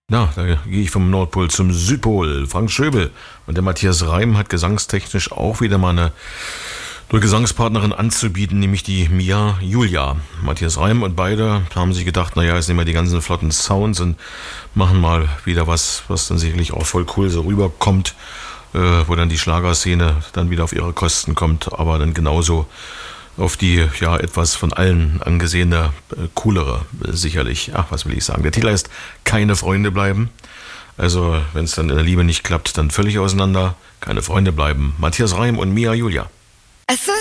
Na, da gehe ich vom Nordpol zum Südpol. Frank Schöbel und der Matthias Reim hat gesangstechnisch auch wieder mal eine Gesangspartnerin anzubieten, nämlich die Mia Julia. Matthias Reim und beide haben sich gedacht, naja, jetzt nehmen wir die ganzen flotten Sounds und machen mal wieder was dann sicherlich auch voll cool so rüberkommt, wo dann die Schlagerszene dann wieder auf ihre Kosten kommt, aber dann genauso auf die ja etwas von allen angesehene, coolere sicherlich. Ach, was will ich sagen? Der Titel heißt Keine Freunde bleiben. Also, wenn es dann in der Liebe nicht klappt, dann völlig auseinander. Keine Freunde bleiben. Matthias Reim und Mia Julia.